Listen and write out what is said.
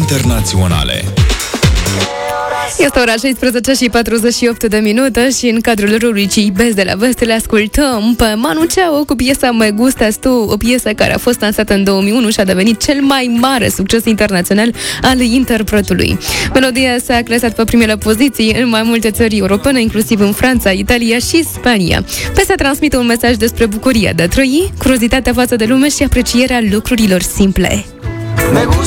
internaționale. Este ora 16 și 48 de minute și în cadrul rubricii Best de la Vest le ascultăm pe Manu Chao cu piesa Me Gustas Tu, o piesă care a fost lansată în 2001 și a devenit cel mai mare succes internațional al interpretului. Melodia s-a clasat pe primele poziții în mai multe țări europene, inclusiv în Franța, Italia și Spania. Piesa transmite un mesaj despre bucuria de a trăi, curiozitatea față de lume și aprecierea lucrurilor simple.